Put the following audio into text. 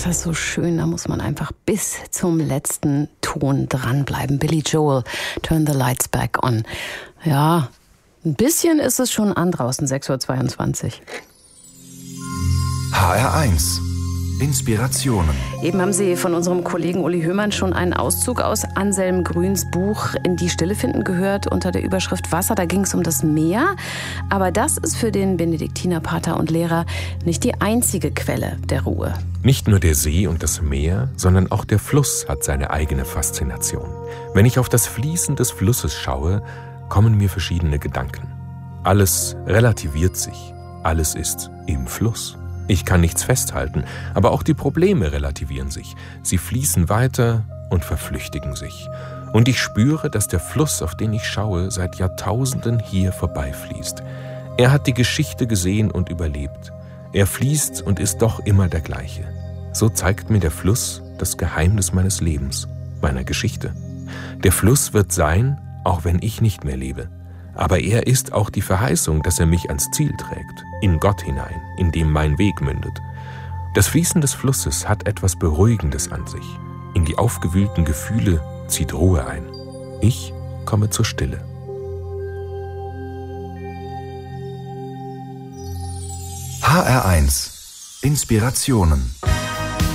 das ist so schön, da muss man einfach bis zum letzten Ton dranbleiben. Billy Joel, Turn the Lights Back On. Ja, ein bisschen ist es schon an draußen, 6:22 Uhr. HR1 Inspirationen. Eben haben Sie von unserem Kollegen Uli Höhmann schon einen Auszug aus Anselm Grüns Buch In die Stille finden gehört unter der Überschrift Wasser. Da ging es um das Meer. Aber das ist für den Benediktinerpater und Lehrer nicht die einzige Quelle der Ruhe. Nicht nur der See und das Meer, sondern auch der Fluss hat seine eigene Faszination. Wenn ich auf das Fließen des Flusses schaue, kommen mir verschiedene Gedanken. Alles relativiert sich. Alles ist im Fluss. Ich kann nichts festhalten, aber auch die Probleme relativieren sich. Sie fließen weiter und verflüchtigen sich. Und ich spüre, dass der Fluss, auf den ich schaue, seit Jahrtausenden hier vorbeifließt. Er hat die Geschichte gesehen und überlebt. Er fließt und ist doch immer der gleiche. So zeigt mir der Fluss das Geheimnis meines Lebens, meiner Geschichte. Der Fluss wird sein, auch wenn ich nicht mehr lebe. Aber er ist auch die Verheißung, dass er mich ans Ziel trägt, in Gott hinein, in dem mein Weg mündet. Das Fließen des Flusses hat etwas Beruhigendes an sich. In die aufgewühlten Gefühle zieht Ruhe ein. Ich komme zur Stille. HR1 Inspirationen.